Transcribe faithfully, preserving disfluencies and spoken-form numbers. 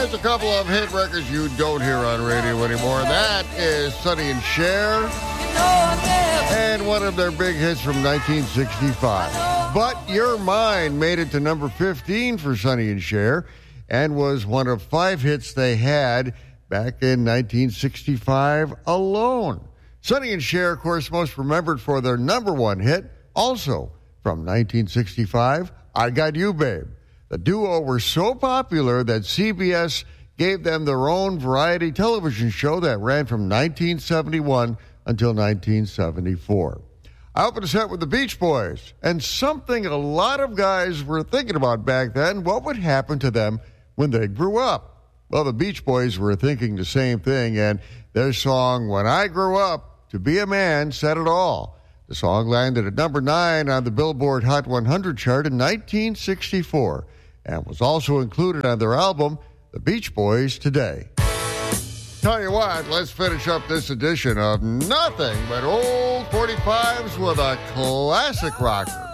Here's a couple of hit records you don't hear on radio anymore. That is Sonny and Cher, and one of their big hits from nineteen sixty-five. But Your Mind made it to number fifteen for Sonny and Cher and was one of five hits they had back in nineteen sixty-five alone. Sonny and Cher, of course, most remembered for their number one hit, also from nineteen sixty-five, I Got You, Babe. The duo were so popular that C B S gave them their own variety television show that ran from nineteen seventy-one until nineteen seventy-four. I opened a set with the Beach Boys, and something a lot of guys were thinking about back then, what would happen to them when they grew up? Well, the Beach Boys were thinking the same thing, and their song, When I Grew Up to Be a Man, said it all. The song landed at number nine on the Billboard Hot one hundred chart in nineteen sixty-four and was also included on their album, The Beach Boys Today. Tell you what, let's finish up this edition of Nothing But Old forty-fives with a classic rocker.